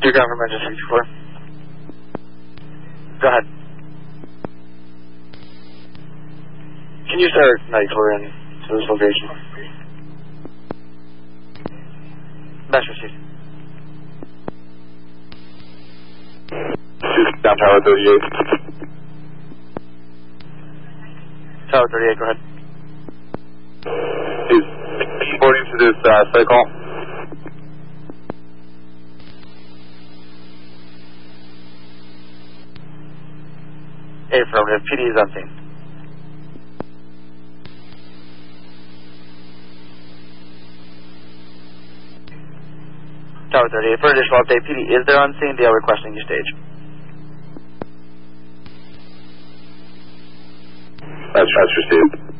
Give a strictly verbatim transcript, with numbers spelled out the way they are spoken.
Your government is sixty-four. Go ahead. Can you start ninety-four in to this location? Best received. Down Tower thirty-eight. Tower thirty-eight, go ahead. Is reporting to this uh, site call? Affirmative. P D is on scene. Tower thirty-eight. For additional update, P D is there on scene. They are requesting you stage. That's, that's received.